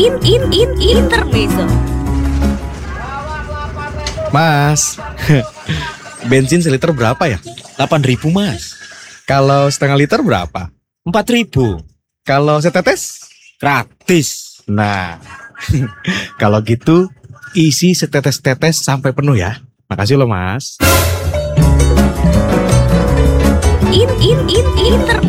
Intermezzo. Mas, bensin seliter berapa ya? 8.000 mas. Kalau setengah liter berapa? 4.000. Kalau setetes? Gratis. Nah, kalau gitu isi setetes-tetes sampai penuh ya. Makasih loh mas. Intermezzo.